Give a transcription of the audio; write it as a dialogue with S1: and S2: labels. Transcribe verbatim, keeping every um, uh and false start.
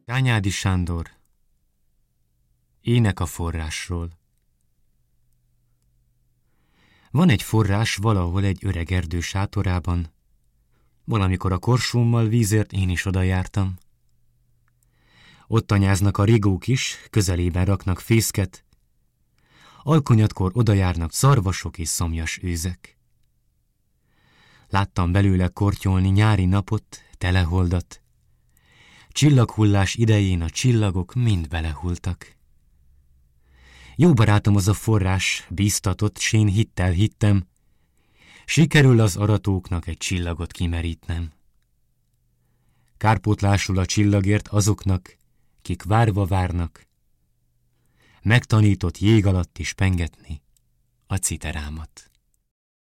S1: Tányádi Sándor. Ének a forrásról. Van egy forrás valahol egy öreg erdő sátorában. Valamikor a korsómmal vízért én is oda jártam. Ott tanyáznak a rigók is, közelében raknak fészket. Alkonyatkor oda járnak szarvasok és szomjas őzek. Láttam belőle kortyolni nyári napot, teleholdat. Csillaghullás idején a csillagok mind belehultak. Jó barátom az a forrás, bíztatott, s én hittel hittem, sikerül az aratóknak egy csillagot kimerítnem. Kárpótlásul a csillagért azoknak, kik várva várnak, megtanított jég alatt is pengetni a citerámat.